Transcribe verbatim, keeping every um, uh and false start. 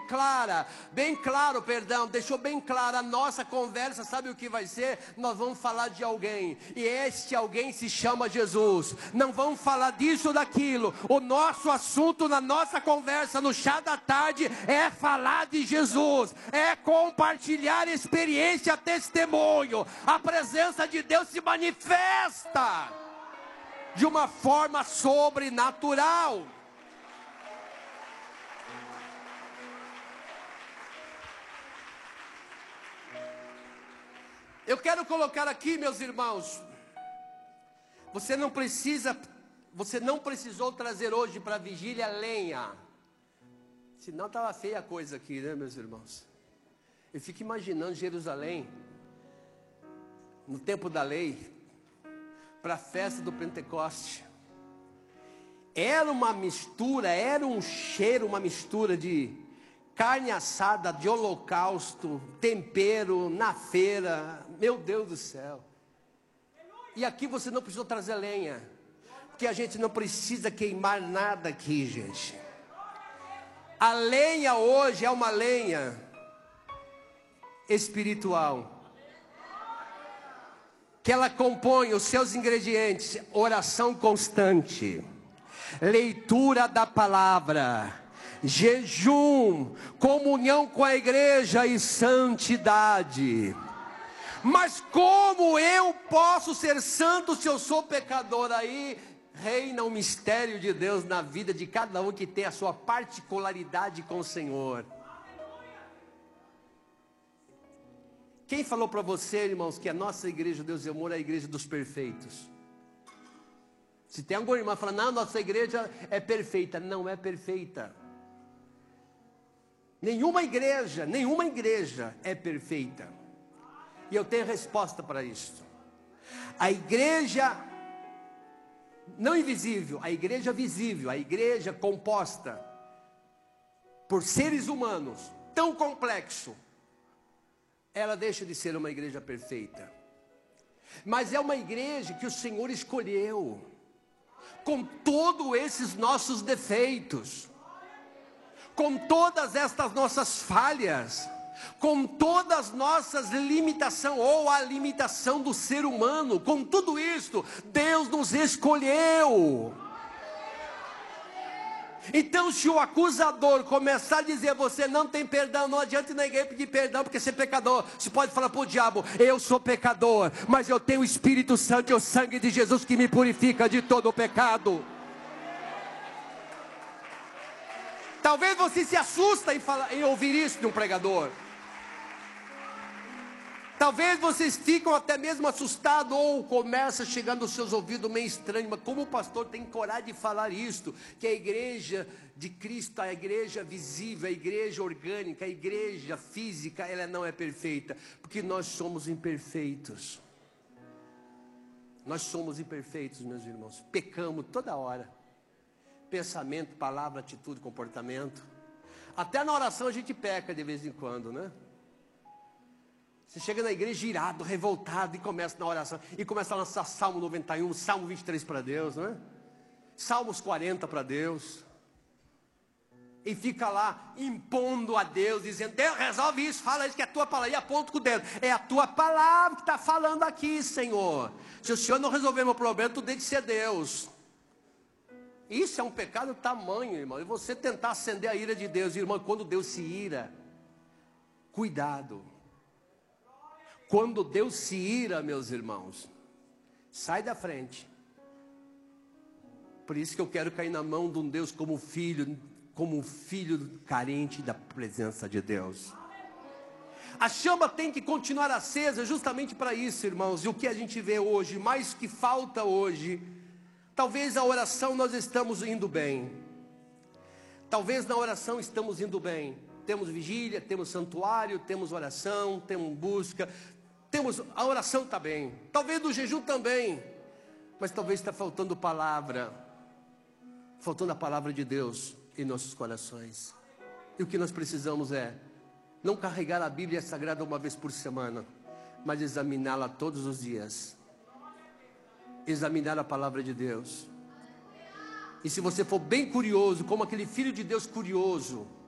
clara, bem claro, perdão, deixou bem clara a nossa conversa. Sabe o que vai ser? Nós vamos falar de alguém, e este alguém se chama Jesus. Não vamos falar disso ou daquilo. O nosso assunto na nossa conversa no chá da tarde é falar de Jesus, é compartilhar experiência, testemunho. A presença de Deus se manifesta de uma forma sobrenatural. Eu quero colocar aqui, meus irmãos, você não precisa, você não precisou trazer hoje para a vigília lenha, senão estava feia a coisa aqui, né, meus irmãos? Eu fico imaginando Jerusalém, no tempo da lei, para a festa do Pentecoste. Era uma mistura, era um cheiro, uma mistura de carne assada, de holocausto, tempero, na feira. Meu Deus do céu. E aqui você não precisou trazer lenha, porque a gente não precisa queimar nada aqui, gente. A lenha hoje é uma lenha espiritual, que ela compõe os seus ingredientes: oração constante, leitura da palavra, jejum, comunhão com a igreja e santidade. Mas como eu posso ser santo se eu sou pecador? Aí reina o mistério de Deus na vida de cada um que tem a sua particularidade com o Senhor. Quem falou para você, irmãos, que a nossa igreja, Deus e Amor, é a igreja dos perfeitos? Se tem alguma irmã falando, não, nossa igreja é perfeita. Não é perfeita. Nenhuma igreja, nenhuma igreja é perfeita. E eu tenho resposta para isso. A igreja não invisível, a igreja visível, a igreja composta por seres humanos, tão complexo, ela deixa de ser uma igreja perfeita. Mas é uma igreja que o Senhor escolheu, com todos esses nossos defeitos, com todas estas nossas falhas, com todas as nossas limitações, ou a limitação do ser humano, com tudo isso, Deus nos escolheu. Então, se o acusador começar a dizer, você não tem perdão, não adianta ninguém pedir perdão, porque você é pecador. Você pode falar para o diabo, eu sou pecador, mas eu tenho o Espírito Santo e o sangue de Jesus que me purifica de todo o pecado. Talvez você se assusta em, falar, em ouvir isso de um pregador. Talvez vocês ficam até mesmo assustados, ou começa chegando aos seus ouvidos meio estranho. Mas como o pastor tem coragem de falar isto? Que a igreja de Cristo, a igreja visível, a igreja orgânica, a igreja física, ela não é perfeita. Porque nós somos imperfeitos. Nós somos imperfeitos, meus irmãos. Pecamos toda hora. Pensamento, palavra, atitude, comportamento. Até na oração a gente peca de vez em quando, né? Você chega na igreja irado, revoltado, e começa na oração, e começa a lançar Salmo noventa e um, Salmo vinte e três para Deus, não é? Salmos quarenta para Deus. E fica lá impondo a Deus, dizendo, Deus, resolve isso, fala isso que é a tua palavra, e aponta com o dedo, é a tua palavra que está falando aqui, Senhor. Se o Senhor não resolver meu problema, tu deixa de ser Deus. Isso é um pecado tamanho, irmão. E você tentar acender a ira de Deus, irmão, quando Deus se ira, cuidado. Quando Deus se ira, meus irmãos, sai da frente. Por isso que eu quero cair na mão de um Deus como filho, como um filho carente da presença de Deus. A chama tem que continuar acesa justamente para isso, irmãos. E o que a gente vê hoje, mais que falta hoje, talvez a oração nós estamos indo bem. Talvez na oração estamos indo bem. Temos vigília, temos santuário, temos oração, temos busca. Temos, a oração está bem. Talvez no jejum também. Mas talvez está faltando palavra. Faltando a palavra de Deus em nossos corações. E o que nós precisamos é não carregar a Bíblia Sagrada uma vez por semana, mas examiná-la todos os dias. Examinar a palavra de Deus. E se você for bem curioso, como aquele filho de Deus curioso,